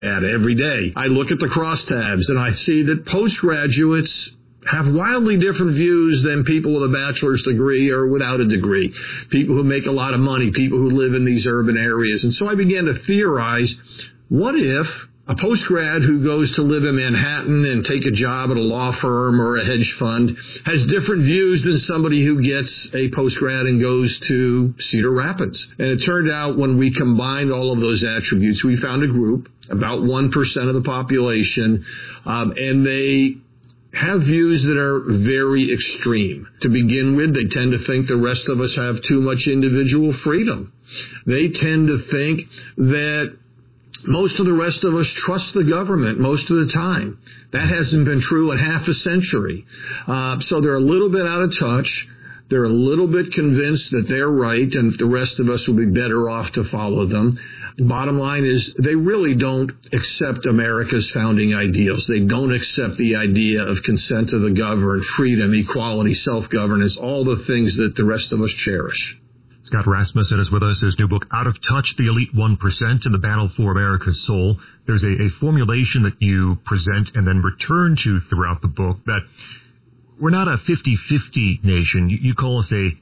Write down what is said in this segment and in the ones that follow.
at every day. I look at the crosstabs and I see that postgraduates have wildly different views than people with a bachelor's degree or without a degree, people who make a lot of money, people who live in these urban areas. And so I began to theorize, what if a postgrad who goes to live in Manhattan and take a job at a law firm or a hedge fund has different views than somebody who gets a postgrad and goes to Cedar Rapids? And it turned out when we combined all of those attributes, we found a group, about 1% of the population, and they have views that are very extreme. To begin with, they tend to think the rest of us have too much individual freedom. They tend to think that most of the rest of us trust the government most of the time. That hasn't been true in half a century. So they're a little bit out of touch. They're a little bit convinced that they're right and the rest of us will be better off to follow them. The bottom line is they really don't accept America's founding ideals. They don't accept the idea of consent to the governed, freedom, equality, self-governance, all the things that the rest of us cherish. Scott Rasmussen is with us. His new book, Out of Touch, The Elite 1% and the Battle for America's Soul. There's a formulation that you present and then return to throughout the book that we're not a 50-50 nation. You call us a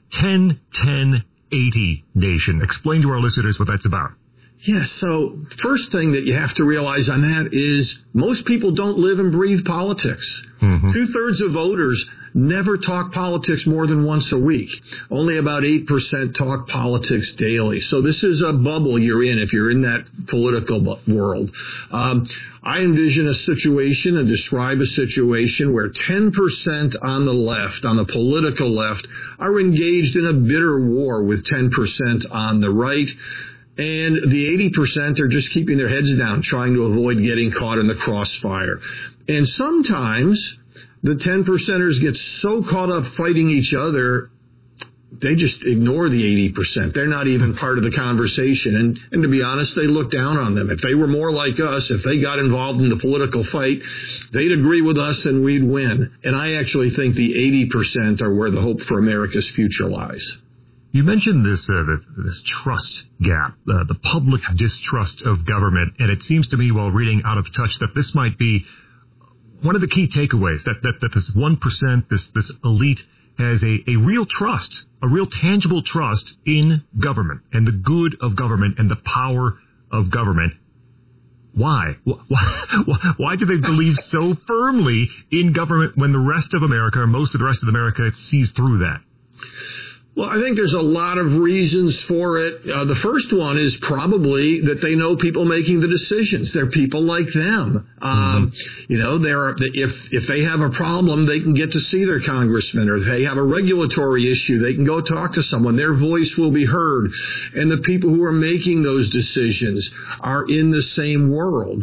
10-10-80 nation. Explain to our listeners what that's about. Yes, so first thing that you have to realize on that is most people don't live and breathe politics. Mm-hmm. 2/3 of voters never talk politics more than once a week. Only about 8% talk politics daily. So this is a bubble you're in if you're in that political world. I envision a situation and describe a situation where 10% on the left, on the political left, are engaged in a bitter war with 10% on the right. And the 80% are just keeping their heads down, trying to avoid getting caught in the crossfire. And sometimes the 10%ers get so caught up fighting each other, they just ignore the 80%. They're not even part of the conversation. And to be honest, they look down on them. If they were more like us, if they got involved in the political fight, they'd agree with us and we'd win. And I actually think the 80% are where the hope for America's future lies. You mentioned this trust gap, the public distrust of government, and it seems to me while reading Out of Touch that this might be one of the key takeaways, that this 1%, this elite has a real trust, a real tangible trust in government and the good of government and the power of government. Why? Why do they believe so firmly in government when the rest of America, or most of the rest of America, sees through that? Well, I think there's a lot of reasons for it. The first one is probably that they know people making the decisions. They're people like them. You know, if they have a problem, they can get to see their congressman, or if they have a regulatory issue, they can go talk to someone. Their voice will be heard. And the people who are making those decisions are in the same world.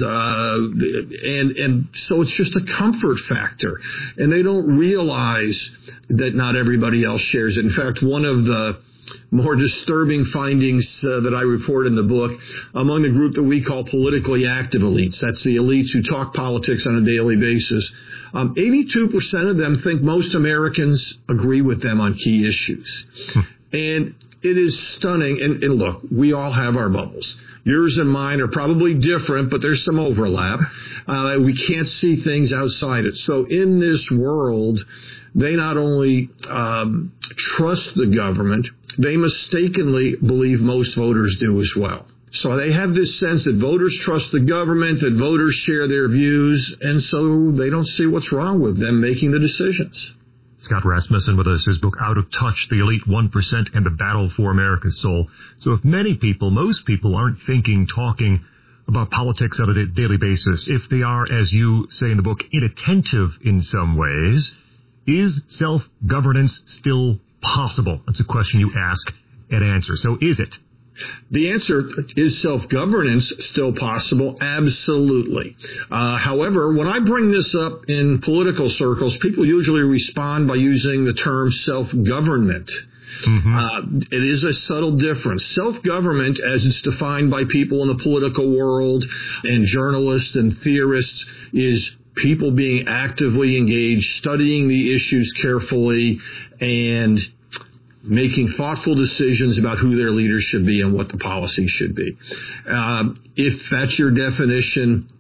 And so it's just a comfort factor. And they don't realize that not everybody else shares it. In fact, one of the more disturbing findings that I report in the book among the group that we call politically active elites, that's the elites who talk politics on a daily basis, 82% of them think most Americans agree with them on key issues. And it is stunning. And look, we all have our bubbles. Yours and mine are probably different, but there's some overlap. We can't see things outside it. So in this world, they not only trust the government, they mistakenly believe most voters do as well. So they have this sense that voters trust the government, that voters share their views, and so they don't see what's wrong with them making the decisions. Scott Rasmussen with us, his book Out of Touch, The Elite 1% and the Battle for America's Soul. So if most people aren't talking about politics on a daily basis, if they are, as you say in the book, inattentive in some ways, is self-governance still possible? That's a question you ask and answer. So is it? The answer is self-governance still possible? Absolutely. However, when I bring this up in political circles, people usually respond by using the term self-government. Mm-hmm. It is a subtle difference. Self-government, as it's defined by people in the political world and journalists and theorists, is people being actively engaged, studying the issues carefully, and making thoughtful decisions about who their leaders should be and what the policy should be. If that's your definition,